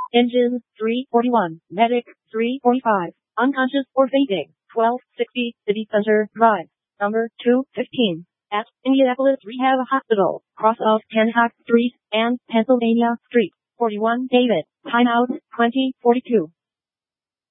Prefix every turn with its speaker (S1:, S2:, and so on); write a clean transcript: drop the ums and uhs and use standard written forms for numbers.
S1: Engine 341, medic 345, unconscious or fainting. 1260 City Center Drive, number 215, at Indianapolis Rehab Hospital, cross of Tanhack Street and Pennsylvania Street. 41 David, timeout 2042.